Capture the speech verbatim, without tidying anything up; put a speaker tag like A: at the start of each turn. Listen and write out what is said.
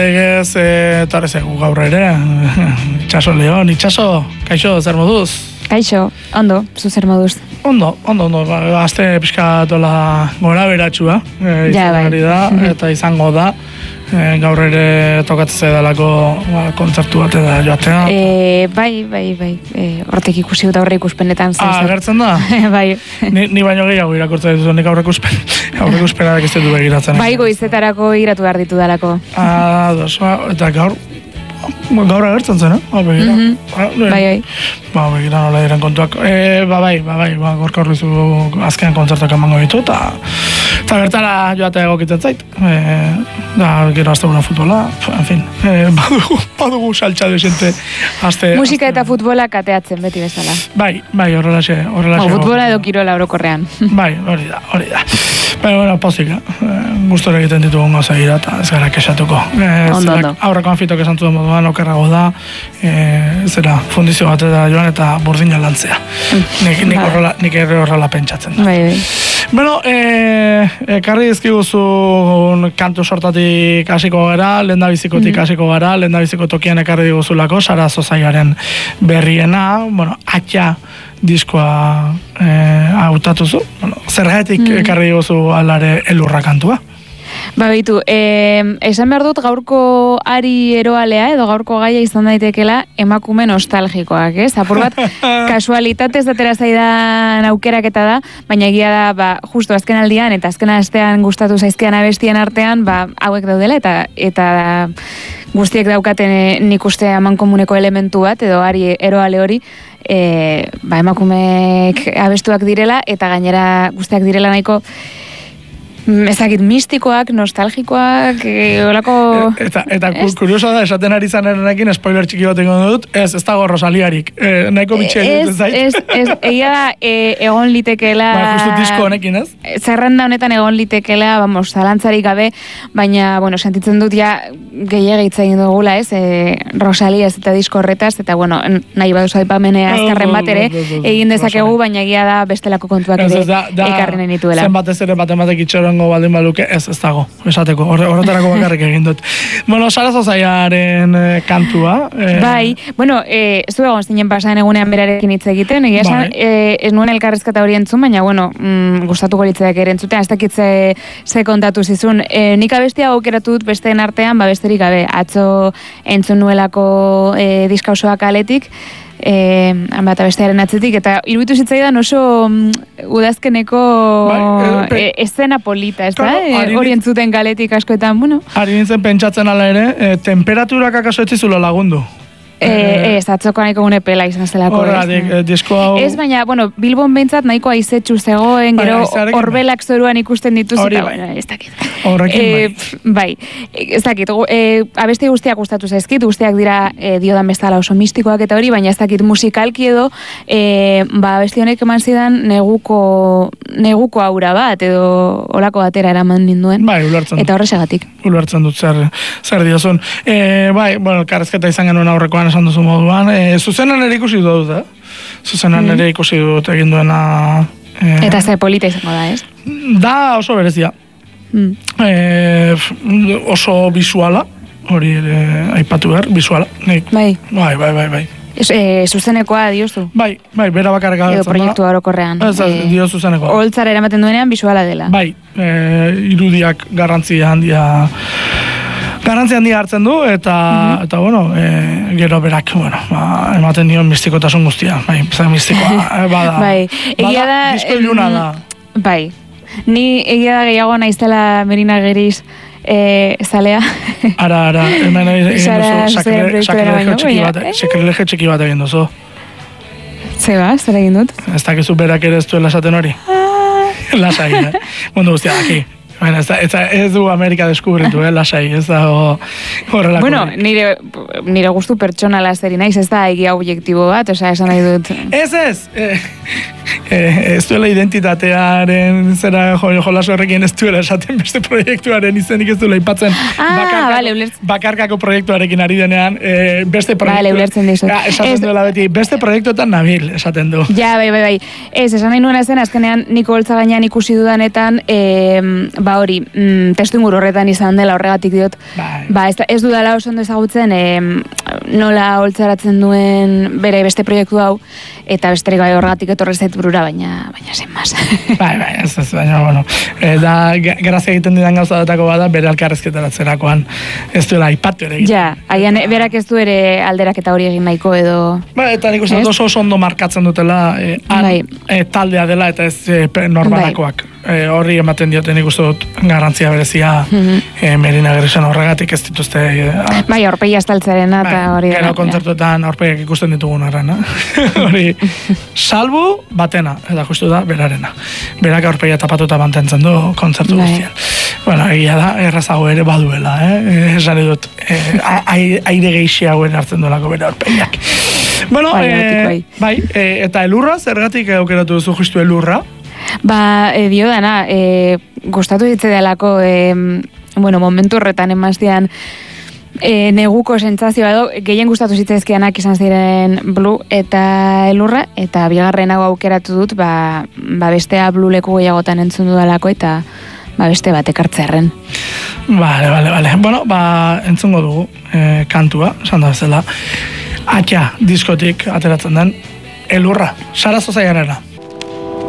A: Egez, eta horrezegu gaur ere, itxaso Leon, itxaso, kaixo, zer moduz?
B: Kaixo, ondo, zu zer moduz?
A: Ondo, ondo, ondo, azte pixka dola gora beratxua, e,
B: ja, bai.
A: da, eta izango da, e, gaur ere tokatzea dalako ba, kontzertu bat eda joatea.
B: E, bai, bai, bai, e, hortek ikusi dut aurre ikuspenetan.
A: Ah, agertzen da?
B: Bai.
A: Ni, ni baino gehiago irakurtzen dut, nik aurre ikuspen, aurre ikuspenak ez dut begiratzen.
B: Bai, goizetarako iratu behar ditu dalako.
A: Ah, dos, eta gaur, gaur agertzen zen, eh? Ba, begira.
B: Mm-hmm.
A: Ba,
B: bai, bai.
A: Ba, begira nola diren kontuak. E, ba, bai, ba, bai, ba, gorka horrizu azkenean kontzertuak emango ditu, eta eta bertara joatea egokitzen zait. E, da, gero azte guna futbola, en fin, e, badugu, badugu saltxa desente azte.
B: Musika eta futbola kateatzen beti bezala.
A: Bai, bai, horrelaxe, horrelaxe.
B: O, futbola edo kirola orokorrean.
A: Bai, hori da, hori da. Baina, bueno, pozik, eh? Gustora egiten ditugu goza gira, eta ez gara kexatuko. Eh,
B: ondo, ondo.
A: Aurreko anfitok esan zuen moduan, okerrago da, eh, zera, fundizio bat eta joan eta burdina lantzea. Nik, nik, horrela, nik erre horrela pentsatzen da.
B: Bai, bai.
A: Bueno, eh, ekarri dizkiguzun kantu sortatik hasiko gara, lehendabizikotik
B: Mm.
A: hasiko gara, lehendabiziko tokian ekarri diguzulako, Sara Zozaiaren berriena, bueno, atxa diskoa eh, hautatuzu, bueno, zergatik
B: Mm.
A: ekarri diguzu alare elurra kantua?
B: Ba, bitu, eh, esan behar dut gaurko ari eroalea edo gaurko gaia izan daitekela emakume nostalgikoak, ez? Apur bat, kasualitatez datera zaidan aukeraketa da, baina egia da, ba, justo azken aldian eta azken astean gustatu zaizkian abestien artean, ba, hauek daudela eta eta guztiek daukaten e, nik uste amankomuneko elementu bat edo ari eroale hori, e, ba, emakumeek abestuak direla eta gainera guztiak direla nahiko ezakit mistikoak, nostalgikoak, e, olako...
A: Eta, eta kurioso da, esaten ari zanerenekin, spoiler txiki bat egon dut, ez, ez dago Rosaliarik, e, nahiko bitxea dut, ez zait?
B: Ez, ez, egia da, e, egon litekela...
A: Ba, justu disko honekin, ez?
B: Zerrenda honetan egon litekela, vamos, zalantzarik gabe, baina, bueno, sentitzen dut ja gehiagitza egin dugula, ez, e, Rosalia ez eta disko horretaz, eta, bueno, nahi baduz aipamenea azkarren bat ere, egin dezakegu, baina egia da bestelako kontuak ere ekarren enituela.
A: Zenbatez ere batematek itxorengo baldin baluke, ez, ez dago, esateko, horretarako bakarrik egin dut. Bueno, Sara Zozaiaren e, kantua. E...
B: Bai, bueno, e, zu egon zinen pasan egunean berarekin hitz egiten, egia esan,
A: bai.
B: e, ez nuen elkarrezkata hori entzun, baina, bueno, mm, gustatuko litzeak ere entzuten, ez dakit ze, ze kontatu zizun. E, nik abestia aukeratu dut besteen artean, ba besterik gabe, atzo entzun nuelako e, diska osoa kaletik, eh bat bestearen atzetik eta iruditu zitzaidan oso mm, udazkeneko bai, e, escena polita, ez da? E, hori entzuten galetik askoetan, bueno.
A: Ari nintzen pentsatzen ala ere, e, temperaturak akaso etzizulo lagundu.
B: Eh, ez, atzoko nahiko gune pela izan zelako.
A: Horradik, eh, disko hau...
B: Ez, baina, bueno, Bilbon behintzat nahiko aizetxu zegoen, gero horbelak zoruan ikusten dituz, eta,
A: bai.
B: bueno, ez dakit.
A: Horrekin
B: e, bai. Ez dakit, e, abesti guztiak gustatu zaizkit, guztiak dira e, diodan bezala oso mistikoak eta hori, baina ez dakit musikalki edo, e, ba, abesti honek eman zidan neguko, neguko aura bat, edo olako batera eraman ninduen.
A: Bai, ulertzen.
B: Eta horrexegatik.
A: Ulertzen dut zer, zer diozun. E, bai, bueno, karrezketa izan genuen aurrekoan esan duzu moduan. E, zuzenan ere ikusi dut, eh? Zuzenan mm. ere ikusi dut egin duena... E,
B: eta zer polita izango da, ez?
A: Da oso berezia. Mm. E, oso visuala, hori ere aipatu behar, visuala.
B: Bai.
A: Bai, bai, bai, bai.
B: Ez, e, zuzenekoa diozu?
A: Bai, bai, bera bakarrik agertzen da.
B: Edo proiektu orokorrean.
A: Ez, ez, dio zuzenekoa.
B: Holtzara eramaten duenean visuala dela.
A: Bai, e, irudiak garrantzia handia garrantzia handia hartzen du, eta, mm-hmm. eta bueno, e, gero berak, bueno, ba, ematen dion mistikotasun guztia. Bai, zer mistikoa, bada.
B: Bai, egia da...
A: Disko iluna da.
B: Bai, ni egia da gehiago naiztela Merina Geriz eh, zalea.
A: Ara, ara, hemen egin duzu, sakrilegio txiki bat, sakrilegio txiki bat egin duzu.
B: Zeba, zer egin dut?
A: Ez dakizu berak ere ez duela esaten hori. Lasai, eh? Mundu guztia, aki. Bueno, ez, ez, ez du Amerika deskubritu, eh, lasai, ez da horrelako.
B: Bueno, nire, nire gustu pertsonala zeri naiz, ez da egia objektibo bat, osea, esan nahi dut.
A: Ez ez! Eh, eh, ez duela identitatearen zera jolasu horrekin ez duela esaten beste proiektuaren izenik ez duela ipatzen.
B: Ah, bakarkako, vale, ulertzen.
A: Bakarkako proiektuarekin ari denean, eh, beste proiektu...
B: Vale, ulertzen dizut.
A: Ja, esaten ez, duela beti, beste proiektuetan nabil, esaten du.
B: Ja, bai, bai, bai. Ez, esan nahi nuena zen, azkenean Niko Holtza gainean ikusi dudanetan, eh, ba, ba hori, mm, testu inguru horretan izan dela horregatik diot,
A: bai.
B: ba ez, ez dudala oso ondo ezagutzen e, nola holtzaratzen duen bere beste proiektu hau, eta besterik bai horregatik etorri zait burura, baina, baina zen mas.
A: Bai, bai, ez ez, baina, bueno, e, da, grazia egiten didan gauza datako bada, bere alkarrezketaratzerakoan ez duela aipatu ere egiten.
B: Ja, haian berak ez du ere alderaketa hori egin nahiko edo...
A: Ba, eta nik uste dut oso oso ondo markatzen dutela e, an,
B: bai.
A: e, taldea dela eta ez e, norbanakoak. E, horri ematen dioten nik uste dut garantzia berezia mm-hmm. e, Merina Grisen horregatik ez dituzte... E,
B: bai, aurpegia estaltzarena eta hori...
A: Gero kontzertuetan aurpegiak ikusten ditugun arrena. Hori, salbu batena, eta justu da, berarena. Berak aurpegia tapatuta mantentzen du kontzertu bai. Guztian. Bueno, egia da, errazago ere baduela, eh? Esan dut, eh, aire geixiagoen hartzen duelako bere aurpegiak. Bueno, bai, eh, bai. bai eh, eta elurra, zergatik aukeratu duzu justu elurra?
B: Ba, e, dio dana, e, gustatu ditze delako, e, bueno, momentu horretan emaztean, e, neguko sentsazioa edo, gehien gustatu zitzaizkianak izan ziren Blue eta elurra, eta bigarren hau aukeratu dut, ba, ba bestea Blue leku gehiagotan entzun dudalako, eta ba beste bat ekartzearren.
A: Vale, vale, vale. Bueno, ba, entzungo dugu e, kantua, esan da bezala, Atxa diskotik ateratzen den elurra, Sara Zozaiarena.